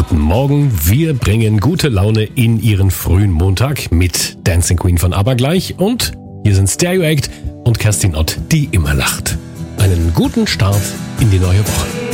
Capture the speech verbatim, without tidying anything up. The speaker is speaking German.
guten Morgen. Wir bringen gute Laune in Ihren frühen Montag mit Dancing Queen von ABBA gleich. Und hier sind Stereo Act und Kerstin Ott, die immer lacht. Einen guten Start in die neue Woche.